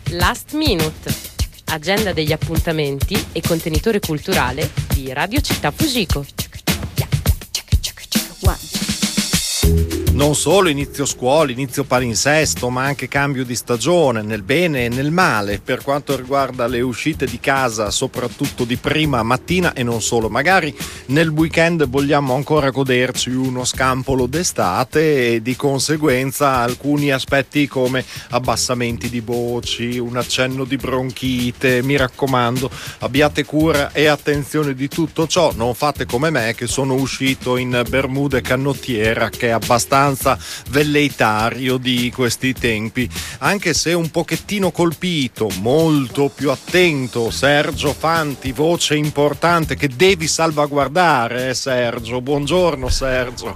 Last Minute, agenda degli appuntamenti e contenitore culturale di Radio Città Fujiko. Non solo inizio scuola, inizio palinsesto, ma anche cambio di stagione, nel bene e nel male, per quanto riguarda le uscite di casa, soprattutto di prima mattina e non solo. Magari nel weekend vogliamo ancora goderci uno scampolo d'estate e di conseguenza alcuni aspetti come abbassamenti di voci, un accenno di bronchite. Mi raccomando, abbiate cura e attenzione di tutto ciò, non fate come me che sono uscito in bermude canottiera, che è abbastanza velleitario di questi tempi, anche se un pochettino colpito, molto più attento. Sergio Fanti, voce importante che devi salvaguardare, Sergio. Buongiorno Sergio.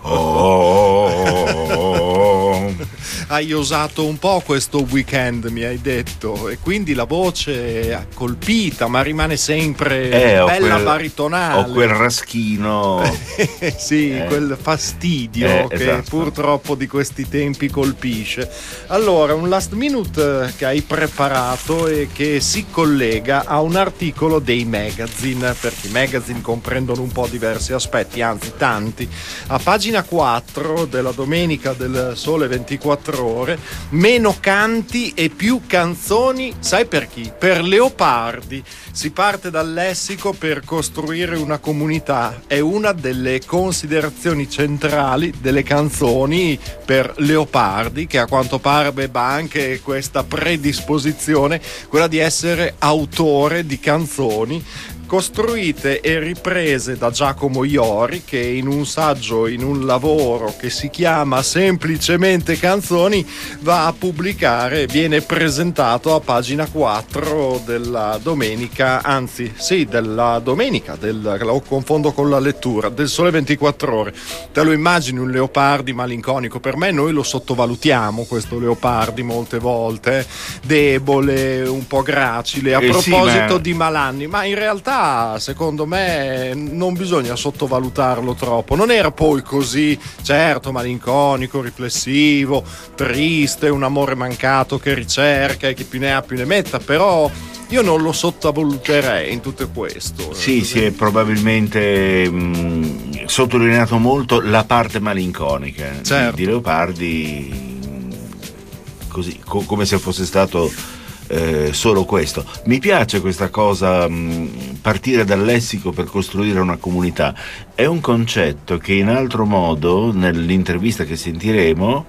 Hai osato un po' questo weekend, mi hai detto, e quindi la voce è colpita, ma rimane sempre bella baritonale. Ho quel raschino. Sì, quel fastidio che esatto. Purtroppo di questi tempi colpisce. Allora, un last minute che hai preparato e che si collega a un articolo dei magazine, perché i magazine comprendono un po' diversi aspetti, anzi tanti. A pagina 4 della domenica del Sole 24 Ore, meno canti e più canzoni, sai per chi? Per Leopardi. Si parte dal lessico per costruire una comunità, è una delle considerazioni centrali delle canzoni per Leopardi, che a quanto pare aveva anche questa predisposizione, quella di essere autore di canzoni costruite e riprese da Giacomo Iori, che in un saggio, in un lavoro che si chiama semplicemente Canzoni, va a pubblicare, viene presentato a pagina 4 della domenica, anzi sì, della domenica, lo confondo con la lettura, del Sole 24 Ore. Te lo immagini un Leopardi malinconico? Per me noi lo sottovalutiamo questo Leopardi molte volte, debole, un po' gracile, a proposito di malanni, ma in realtà secondo me non bisogna sottovalutarlo troppo. Non era poi così, certo, malinconico, riflessivo, triste, un amore mancato che ricerca e chi più ne ha più ne metta, però io non lo sottovaluterei in tutto questo. Sì, si è probabilmente sottolineato molto la parte malinconica, certo, di Leopardi, così come se fosse stato solo questo. Mi piace questa cosa, partire dal lessico per costruire una comunità. È un concetto che in altro modo nell'intervista che sentiremo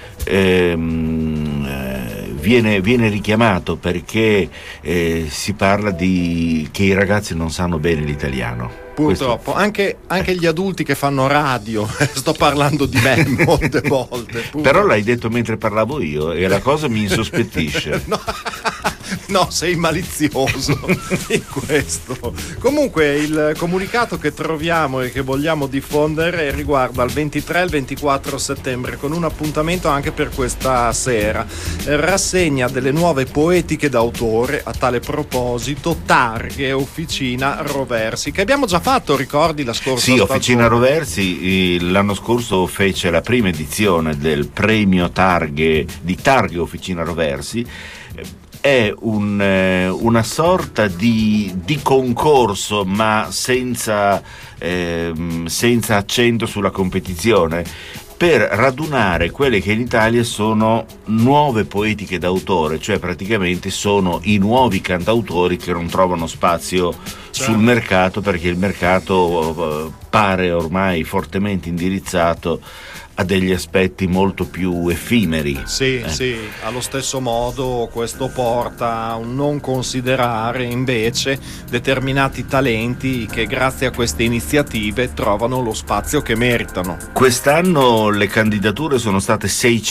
viene richiamato, perché si parla di che i ragazzi non sanno bene l'italiano. Purtroppo, anche gli adulti che fanno radio, sto parlando di me molte volte. Però l'hai detto mentre parlavo io e la cosa mi insospettisce. No, sei malizioso in questo. Comunque il comunicato che troviamo e che vogliamo diffondere riguarda il 23 e il 24 settembre, con un appuntamento anche per questa sera. Rassegna delle nuove poetiche d'autore. A tale proposito, targhe Officina Roversi, che abbiamo già fatto, ricordi, la scorsa stagione? Sì, Officina Roversi l'anno scorso fece la prima edizione del premio Targhe di Targhe Officina Roversi. È una sorta di concorso, ma senza accento sulla competizione, per radunare quelle che in Italia sono nuove poetiche d'autore, cioè praticamente sono i nuovi cantautori che non trovano spazio sul mercato, perché il mercato pare ormai fortemente indirizzato a degli aspetti molto più effimeri. Sì, allo stesso modo questo porta a un non considerare invece determinati talenti che grazie a queste iniziative trovano lo spazio che meritano. Quest'anno le candidature sono state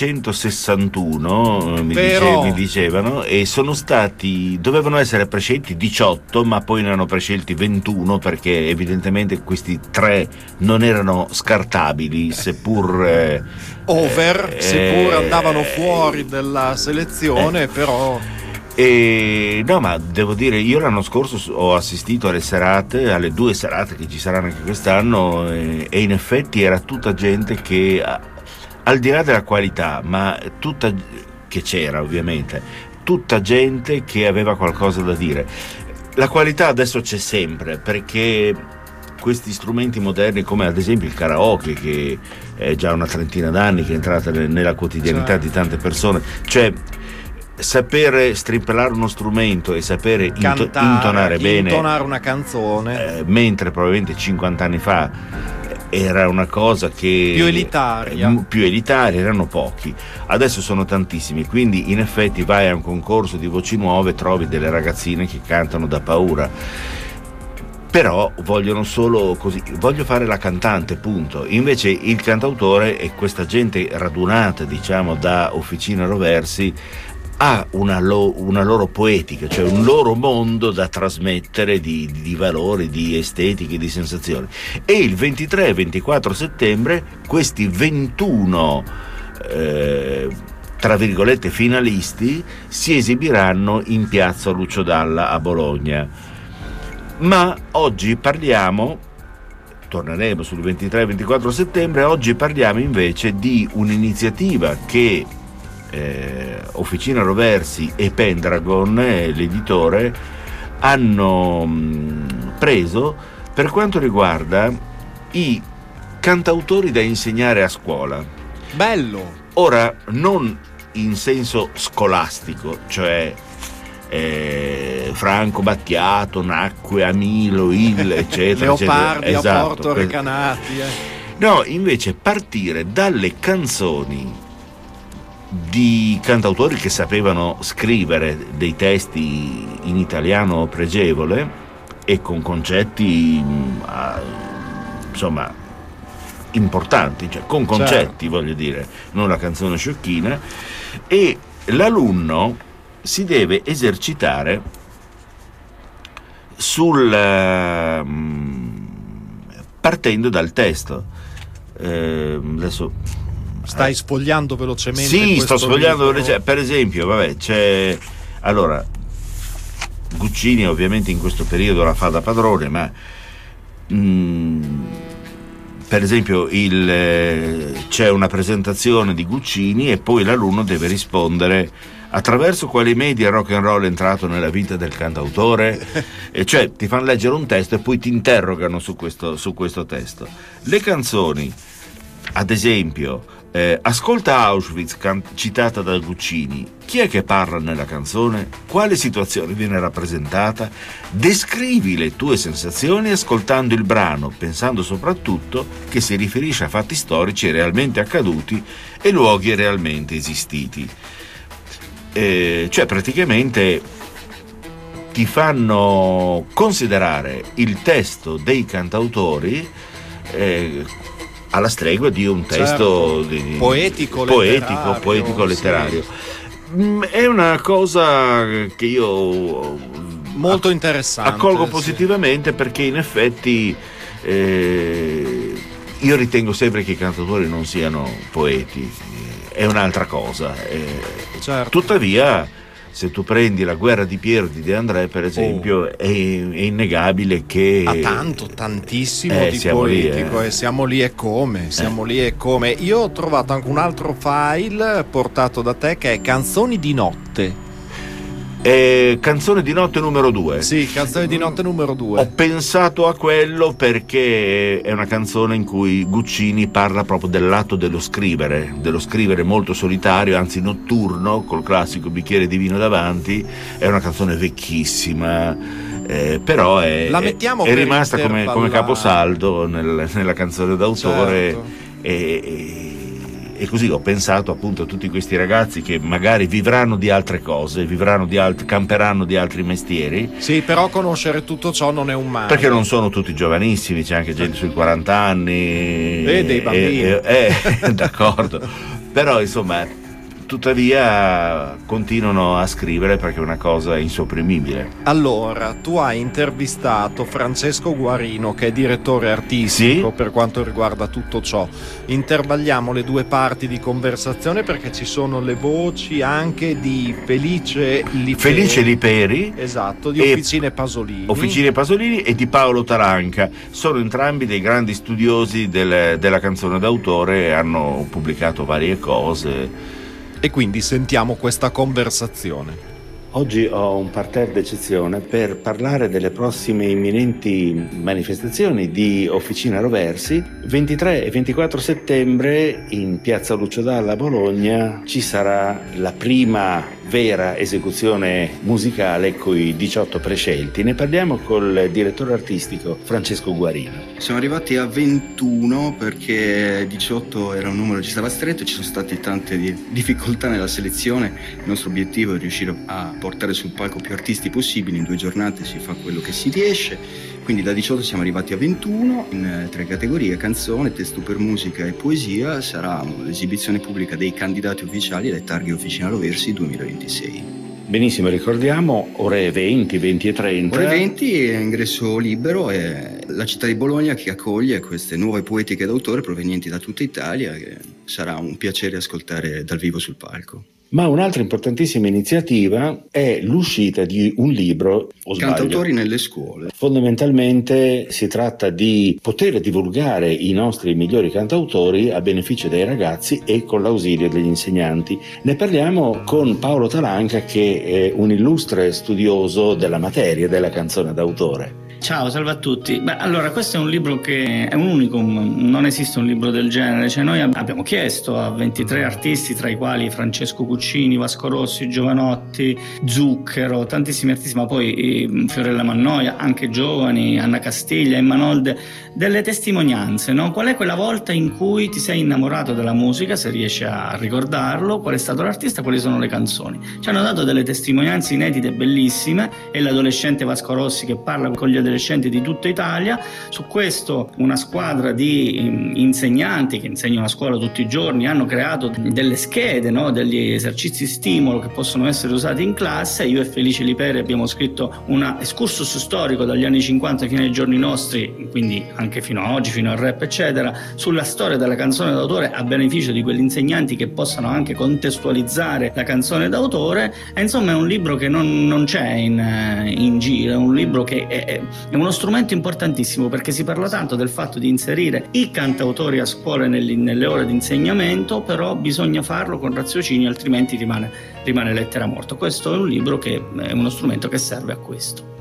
661, mi dicevano, e dovevano essere prescelti 18, ma poi ne hanno prescelti 21, perché evidentemente questi 3 non erano scartabili, seppur seppur andavano fuori dalla selezione, però no, ma devo dire, io l'anno scorso ho assistito alle 2 serate che ci saranno anche quest'anno, e in effetti era tutta gente che, al di là della qualità, ma tutta che c'era ovviamente, tutta gente che aveva qualcosa da dire. La qualità adesso c'è sempre, perché questi strumenti moderni, come ad esempio il karaoke, che è già una trentina d'anni che è entrata nella quotidianità di tante persone, cioè sapere strimpellare uno strumento e sapere intonare bene, intonare una canzone, mentre probabilmente 50 anni fa era una cosa che più elitaria, erano pochi, adesso sono tantissimi, quindi in effetti vai a un concorso di voci nuove, trovi delle ragazzine che cantano da paura, però vogliono solo così, voglio fare la cantante, punto. Invece il cantautore e questa gente radunata, diciamo, da Officina Roversi ha una loro poetica, cioè un loro mondo da trasmettere di valori, di estetiche, di sensazioni. E il 23 e 24 settembre questi 21 tra virgolette finalisti si esibiranno in piazza Lucio Dalla a Bologna. Ma oggi torneremo sul 23 e 24 settembre, oggi parliamo invece di un'iniziativa che Officina Roversi e Pendragon, l'editore, hanno preso per quanto riguarda i cantautori da insegnare a scuola. Bello! Ora, non in senso scolastico, cioè Franco Battiato nacque a Milo, eccetera, Leopardi eccetera. A Porto Recanati. No, invece partire dalle canzoni di cantautori che sapevano scrivere dei testi in italiano pregevole e con concetti insomma importanti, cioè con concetti, voglio dire, non la canzone sciocchina, e l'alunno si deve esercitare partendo dal testo. Adesso stai sfogliando velocemente? Sì, sto sfogliando velocemente. Per esempio, c'è allora Guccini ovviamente in questo periodo la fa da padrone, ma per esempio c'è una presentazione di Guccini e poi l'alunno deve rispondere attraverso quali media il rock and roll è entrato nella vita del cantautore, e cioè ti fanno leggere un testo e poi ti interrogano su questo testo. Le canzoni, ad esempio, ascolta Auschwitz, citata da Guccini, chi è che parla nella canzone? Quale situazione viene rappresentata? Descrivi le tue sensazioni ascoltando il brano, pensando soprattutto che si riferisce a fatti storici realmente accaduti e luoghi realmente esistiti. Cioè praticamente ti fanno considerare il testo dei cantautori alla stregua di un testo poetico letterario. È una cosa che io molto interessante accolgo positivamente, perché in effetti io ritengo sempre che i cantautori non siano poeti, è un'altra cosa. Tuttavia, se tu prendi La guerra di Piero di De André, per esempio, è innegabile che ha tantissimo di poetico, e siamo lì e come. Io ho trovato anche un altro file portato da te che è Canzoni di notte. Canzone di notte numero 2. Sì, Canzone di notte numero 2. Ho pensato a quello perché è una canzone in cui Guccini parla proprio dell'atto dello scrivere molto solitario, anzi notturno, col classico bicchiere di vino davanti. È una canzone vecchissima, però è rimasta come caposaldo nella canzone d'autore. Certo. E così ho pensato appunto a tutti questi ragazzi che magari vivranno di altre cose, camperanno di altri mestieri. Sì, però conoscere tutto ciò non è un male. Perché non sono tutti giovanissimi, c'è anche gente sui 40 anni. E dei bambini. D'accordo. Però insomma, tuttavia continuano a scrivere perché è una cosa insopprimibile. Allora, tu hai intervistato Francesco Guarino, che è direttore artistico per quanto riguarda tutto ciò. Intervalliamo le due parti di conversazione perché ci sono le voci anche di Felice Liperi, esatto, di Officine Pasolini e di Paolo Taranca. Sono entrambi dei grandi studiosi della canzone d'autore e hanno pubblicato varie cose. E quindi sentiamo questa conversazione. Oggi ho un parterre d'eccezione per parlare delle prossime imminenti manifestazioni di Officina Roversi. 23 e 24 settembre in piazza Lucio Dalla a Bologna ci sarà la prima vera esecuzione musicale con i 18 prescelti. Ne parliamo col direttore artistico Francesco Guarino. Siamo arrivati a 21 perché 18 era un numero che ci stava stretto, ci sono state tante difficoltà nella selezione. Il nostro obiettivo è riuscire a portare sul palco più artisti possibili, in 2 giornate si fa quello che si riesce, quindi da 18 siamo arrivati a 21 in 3 categorie: canzone, testo per musica e poesia. Sarà l'esibizione pubblica dei candidati ufficiali alle targhe Officina Roversi 2026. Benissimo, ricordiamo ore 20, 20 e 30. Ore 20 è ingresso libero, è la città di Bologna che accoglie queste nuove poetiche d'autore provenienti da tutta Italia, che sarà un piacere ascoltare dal vivo sul palco. Ma un'altra importantissima iniziativa è l'uscita di un libro, Cantautori nelle scuole. Fondamentalmente si tratta di poter divulgare i nostri migliori cantautori a beneficio dei ragazzi e con l'ausilio degli insegnanti. Ne parliamo con Paolo Talanca, che è un illustre studioso della materia della canzone d'autore. Ciao, salve a tutti. Allora, questo è un libro che è un unicum, non esiste un libro del genere. Cioè, noi abbiamo chiesto a 23 artisti, tra i quali Francesco Cuccini, Vasco Rossi, Giovanotti, Zucchero, tantissimi artisti, ma poi Fiorella Mannoia, anche giovani, Anna Castiglia, Emma Nolde, delle testimonianze, no? Qual è quella volta in cui ti sei innamorato della musica, se riesci a ricordarlo, qual è stato l'artista, quali sono le canzoni. Ci hanno dato delle testimonianze inedite bellissime, e l'adolescente Vasco Rossi che parla con gli adolescenti di tutta Italia. Su questo una squadra di insegnanti che insegnano a scuola tutti i giorni hanno creato delle schede, no? Degli esercizi stimolo che possono essere usati in classe. Io e Felice Liperi abbiamo scritto un excursus storico dagli anni 50 fino ai giorni nostri, quindi anche fino a oggi, fino al rap eccetera, sulla storia della canzone d'autore, a beneficio di quegli insegnanti che possano anche contestualizzare la canzone d'autore. E insomma è un libro che non c'è in giro, è un libro che è uno strumento importantissimo, perché si parla tanto del fatto di inserire i cantautori a scuola nelle ore di insegnamento, però bisogna farlo con raziocinio, altrimenti rimane lettera morta. Questo è un libro che è uno strumento che serve a questo.